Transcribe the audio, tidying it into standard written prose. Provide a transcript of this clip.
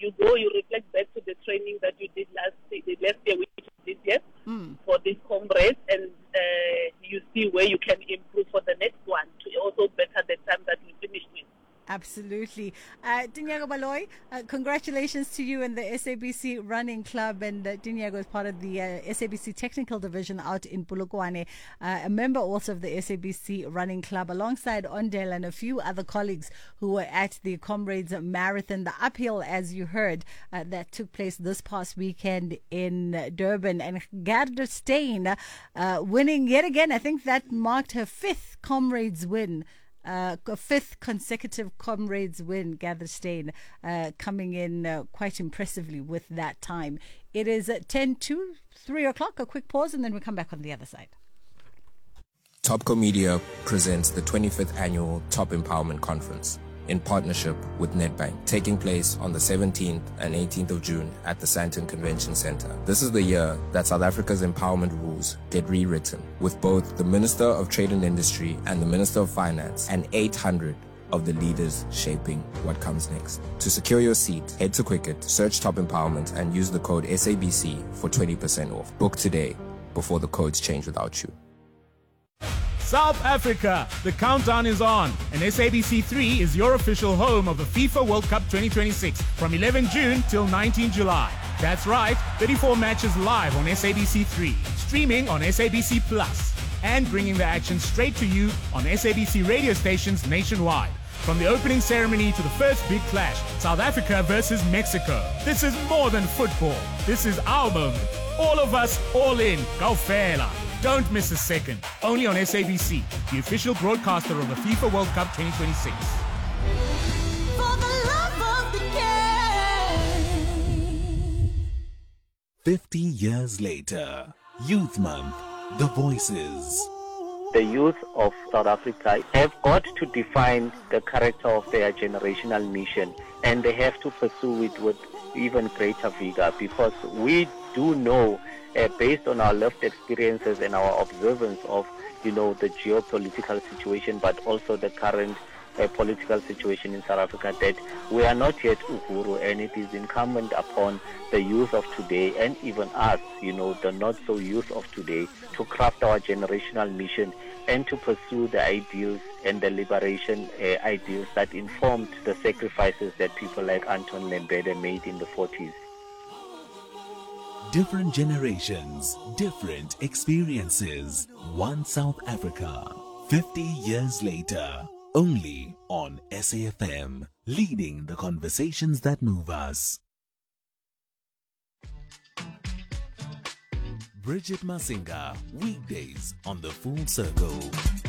you reflect back to the training that you did last year, which is this year, for these comrades, and you see where you can improve for the next one to also better the time that you finished with. Absolutely. Dinyego Baloyi, congratulations to you and the SABC Running Club. And Dinyego is part of the SABC Technical Division out in Polokwane, a member also of the SABC Running Club, alongside Ondel and a few other colleagues who were at the Comrades Marathon, the uphill, as you heard, that took place this past weekend in Durban. And Gerda Steyn winning yet again. I think that marked her fifth Comrades win. A fifth consecutive Comrades win, Gerda Steyn, coming in quite impressively with that time. It is 10 to 3 o'clock, a quick pause, and then we come back on the other side. Topco Media presents the 25th Annual Top Empowerment Conference in partnership with Nedbank, taking place on the 17th and 18th of June at the Sandton Convention Center. This is the year that South Africa's empowerment rules get rewritten, with both the Minister of Trade and Industry and the Minister of Finance and 800 of the leaders shaping what comes next. To secure your seat, head to Quicket, search Top Empowerment, and use the code SABC for 20% off. Book today before the codes change without you. South Africa, the countdown is on, and SABC3 is your official home of the FIFA World Cup 2026 from 11 June till 19 July. That's right, 34 matches live on SABC3, streaming on SABC Plus, and bringing the action straight to you on SABC radio stations nationwide. From the opening ceremony to the first big clash, South Africa versus Mexico. This is more than football. This is our moment. All of us, all in. Go Fela. Don't miss a second. Only on SABC, the official broadcaster of the FIFA World Cup 2026. For the love of the game. 50 years later, Youth Month, the voices. The youth of South Africa have got to define the character of their generational mission, and they have to pursue it with even greater vigor, because we do know, based on our lived experiences and our observance of, the geopolitical situation, but also the current political situation in South Africa, that we are not yet Uhuru, and it is incumbent upon the youth of today, and even us, the not so youth of today, to craft our generational mission and to pursue the ideals and the liberation ideals that informed the sacrifices that people like Anton Lembede made in the 40s. Different generations, different experiences. One South Africa, 50 years later. Only on SAFM, leading the conversations that move us. Bridget Masinga, weekdays on The Full Circle.